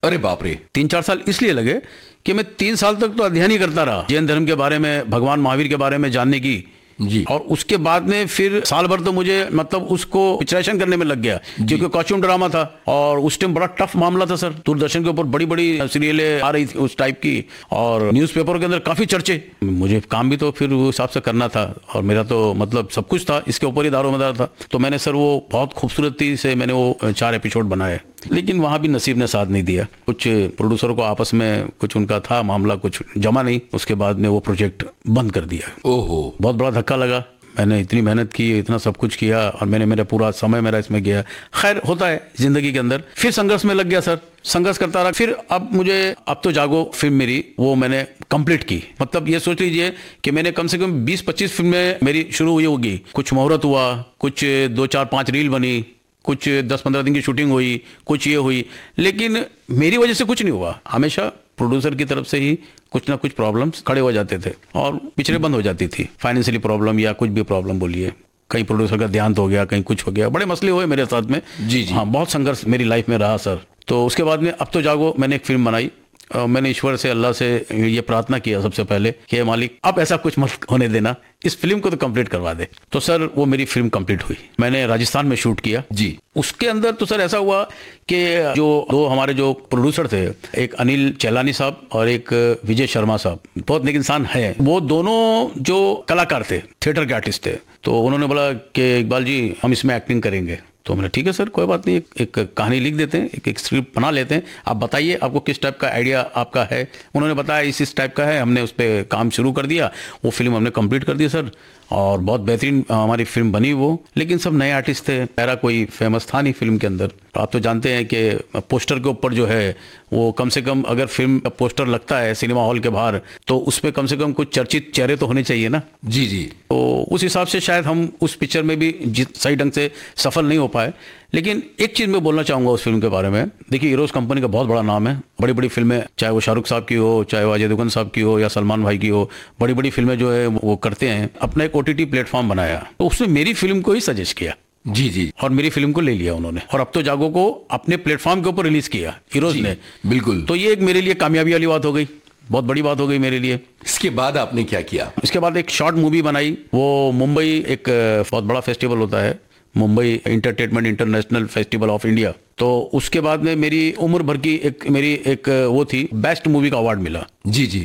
अरे बाप रे। 3-4 साल इसलिए लगे कि मैं 3 साल तक तो अध्ययन ही करता रहा जैन धर्म के बारे में, भगवान महावीर के बारे में जानने की जी। और उसके बाद में फिर साल भर तो मुझे मतलब उसको पिक्चराइजेशन करने में लग गया, क्योंकि कॉस्ट्यूम ड्रामा था और उस टाइम बड़ा टफ मामला था सर। दूरदर्शन के ऊपर बड़ी बड़ी सीरियलें आ रही थी उस टाइप की और न्यूज़पेपर के अंदर काफी चर्चे। मुझे काम भी तो फिर उस हिसाब से करना था और मेरा तो मतलब सब कुछ था, इसके ऊपर ही दारोमदार था। तो मैंने सर वो बहुत खूबसूरती से मैंने वो 4 एपिसोड बनाए, लेकिन वहां भी नसीब ने साथ नहीं दिया। कुछ प्रोड्यूसरों को आपस में कुछ उनका था मामला, कुछ जमा नहीं, उसके बाद में वो प्रोजेक्ट बंद कर दिया। ओहो, बहुत बड़ा धक्का लगा। मैंने इतनी मेहनत की, इतना सब कुछ किया और मेरा पूरा समय मेरा इसमें गया। खैर होता है जिंदगी के अंदर। फिर संघर्ष में लग गया सर, संघर्ष करता रहा। फिर अब तो जागो फिल्म मेरी वो मैंने कंप्लीट की। मतलब ये सोच लीजिए कि मैंने कम से कम 20-25 फिल्में मेरी शुरू हुई होगी। कुछ मुहूर्त हुआ, कुछ 2-4-5 रील बनी, कुछ 10-15 दिन की शूटिंग हुई, कुछ ये हुई, लेकिन मेरी वजह से कुछ नहीं हुआ। हमेशा प्रोड्यूसर की तरफ से ही कुछ ना कुछ प्रॉब्लम्स खड़े हो जाते थे और पिक्चरें बंद हो जाती थी। फाइनेंशियली प्रॉब्लम या कुछ भी प्रॉब्लम बोलिए, कहीं प्रोड्यूसर का देहांत हो गया, कहीं कुछ हो गया, बड़े मसले हुए मेरे साथ में। जी जी। हाँ, बहुत संघर्ष मेरी लाइफ में रहा सर। तो उसके बाद में अब तो जागो मैंने एक फिल्म बनाई। मैंने ईश्वर से, अल्लाह से ये प्रार्थना किया सबसे पहले कि मालिक अब ऐसा कुछ मत होने देना, इस फिल्म को तो कंप्लीट करवा दे। तो सर वो मेरी फिल्म कंप्लीट हुई। मैंने राजस्थान में शूट किया जी। उसके अंदर तो सर ऐसा हुआ कि जो दो हमारे जो प्रोड्यूसर थे, एक अनिल चैलानी साहब और एक विजय शर्मा साहब, बहुत नेक इंसान है। वो दोनों जो कलाकार थे, थिएटर के आर्टिस्ट थे, तो उन्होंने बोला कि इकबाल जी हम इसमें एक्टिंग करेंगे। तो मैंने ठीक है सर, कोई बात नहीं, एक कहानी लिख देते हैं, एक स्क्रिप्ट बना लेते हैं, आप बताइए आपको किस टाइप का आइडिया आपका है। उन्होंने बताया इस टाइप का है। हमने उस पर काम शुरू कर दिया, वो फिल्म हमने कंप्लीट कर दी सर और बहुत बेहतरीन हमारी फिल्म बनी वो। लेकिन सब नए आर्टिस्ट थे, मेरा कोई फेमस था नहीं फिल्म के अंदर। आप तो जानते हैं कि पोस्टर के ऊपर जो है वो कम से कम अगर फिल्म का पोस्टर लगता है सिनेमा हॉल के बाहर तो उसमें कम से कम कुछ चर्चित चेहरे तो होने चाहिए ना। जी जी। तो उस हिसाब से शायद हम उस पिक्चर में भी सही ढंग से सफल नहीं हो पाए। लेकिन एक चीज मैं बोलना चाहूंगा उस फिल्म के बारे में। देखिए, हीरोज कंपनी का बहुत बड़ा नाम है। बड़ी बड़ी फिल्में, चाहे वो शाहरुख साहब की हो, चाहे वो अजय देवगन साहब की हो या सलमान भाई की हो, बड़ी बड़ी फिल्में जो है वो करते हैं। अपना एक OTT प्लेटफॉर्म बनाया तो उसमें मेरी फिल्म को ही सजेस्ट किया। जी जी। और मेरी फिल्म को ले लिया उन्होंने और अब तो जागो को अपने प्लेटफॉर्म के ऊपर रिलीज किया हीरोज ने। बिल्कुल। तो ये एक मेरे लिए कामयाबी वाली बात हो गई, बहुत बड़ी बात हो गई मेरे लिए। इसके बाद आपने क्या किया? इसके बाद एक शॉर्ट मूवी बनाई। वो मुंबई, एक बहुत बड़ा फेस्टिवल होता है, Mumbai entertainment international festival of India. तो उसके बाद में मेरी उम्र भर की मेरी एक वो थी, बेस्ट मूवी का अवार्ड मिला। जी जी।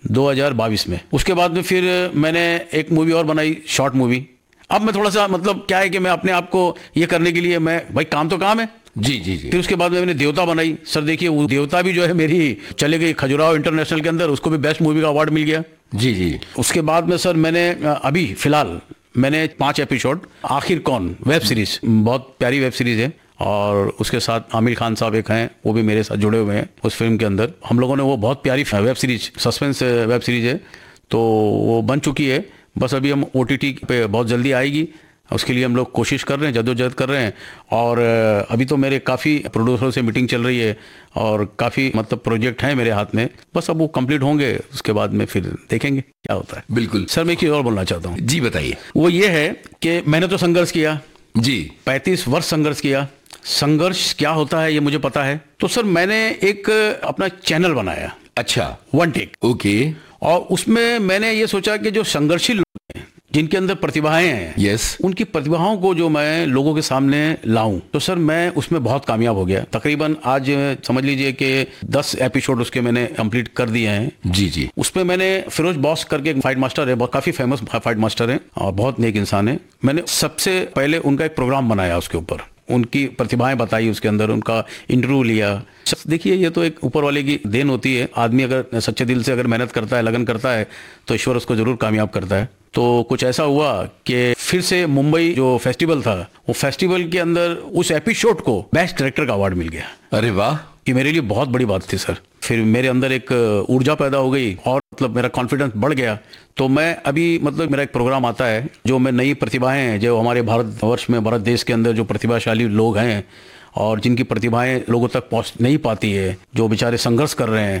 2022 में। उसके बाद में फिर मैंने एक मूवी और बनाई, शॉर्ट मूवी। अब मैं थोड़ा सा मतलब क्या है कि मैं अपने आप को ये करने के लिए, मैं भाई काम तो काम है। जी जी जी। फिर उसके बाद में मैंने देवता बनाई। सर देखिए, वो देवता भी जो है मेरी चले गई खजुराहो इंटरनेशनल के अंदर, उसको भी बेस्ट मूवी का अवार्ड मिल गया। जी जी। उसके बाद में सर मैंने अभी फिलहाल मैंने 5 एपिसोड आखिर कौन वेब सीरीज, बहुत प्यारी वेब सीरीज है और उसके साथ आमिर खान साहब एक हैं, वो भी मेरे साथ जुड़े हुए हैं उस फिल्म के अंदर। हम लोगों ने वो बहुत प्यारी web series, suspense web series है, तो वो बन चुकी है। बस अभी हम OTT पे बहुत जल्दी आएगी, उसके लिए हम लोग कोशिश कर रहे हैं, जद्दोजहद कर रहे हैं। और अभी तो मेरे काफ़ी प्रोड्यूसरों से मीटिंग चल रही है और काफ़ी मतलब प्रोजेक्ट हैं मेरे हाथ में। बस अब वो कंप्लीट होंगे, उसके बाद में फिर देखेंगे क्या होता है। बिल्कुल सर, मैं एक चीज़ और बोलना चाहता हूँ। जी बताइए। वो ये है कि मैंने तो संघर्ष किया जी, 35 वर्ष संघर्ष किया। संघर्ष क्या होता है ये मुझे पता है। तो सर मैंने एक अपना चैनल बनाया। अच्छा, वन टेक। ओके। और उसमें मैंने ये सोचा कि जो संघर्षशील लोग हैं, जिनके अंदर प्रतिभाएं हैं, यस, उनकी प्रतिभाओं को जो मैं लोगों के सामने लाऊं। तो सर मैं उसमें बहुत कामयाब हो गया। तकरीबन आज समझ लीजिए कि 10 एपिसोड उसके मैंने कंप्लीट कर दिए हैं। जी जी। उसमें मैंने फिरोज बॉस करके एक फाइट मास्टर है, बहुत काफी फेमस फाइट मास्टर है और बहुत नेक इंसान है। मैंने सबसे पहले उनका एक प्रोग्राम बनाया, उसके ऊपर उनकी प्रतिभाएं बताई, उसके अंदर उनका इंटरव्यू लिया। देखिए, ये तो एक ऊपर वाले की देन होती है। आदमी अगर सच्चे दिल से अगर मेहनत करता है, लगन करता है, तो ईश्वर उसको जरूर कामयाब करता है। तो कुछ ऐसा हुआ कि फिर से मुंबई जो फेस्टिवल था, वो फेस्टिवल के अंदर उस एपिसोड को बेस्ट डायरेक्टर का अवार्ड मिल गया। अरे वाह, ये मेरे लिए बहुत बड़ी बात थी सर। फिर मेरे अंदर एक ऊर्जा पैदा हो गई और मतलब मेरा कॉन्फिडेंस बढ़ गया। तो मैं अभी मतलब मेरा एक प्रोग्राम आता है जो मैं नई प्रतिभाएं हैं, जो हमारे भारतवर्ष में, भारत देश के अंदर जो प्रतिभाशाली लोग हैं और जिनकी प्रतिभाएं लोगों तक पहुंच नहीं पाती है, जो बेचारे संघर्ष कर रहे हैं,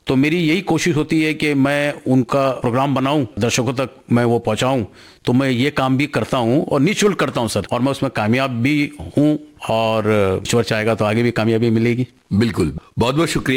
तो मेरी यही कोशिश होती है कि मैं उनका प्रोग्राम बनाऊं, दर्शकों तक मैं वो पहुंचाऊं। तो मैं ये काम भी करता हूं और निःशुल्क करता हूं सर, और मैं उसमें कामयाब भी हूं, और ईश्वर चाहेगा तो आगे भी कामयाबी मिलेगी। बिल्कुल, बहुत बहुत शुक्रिया।